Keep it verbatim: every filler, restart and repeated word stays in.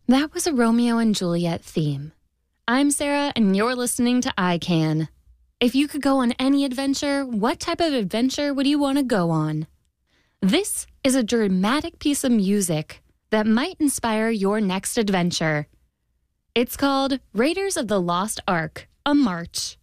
That was a Romeo and Juliet theme. I'm Sarah, and you're listening to I Can. If you could go on any adventure, what type of adventure would you want to go on? This is a dramatic piece of music that might inspire your next adventure. It's called Raiders of the Lost Ark, A March.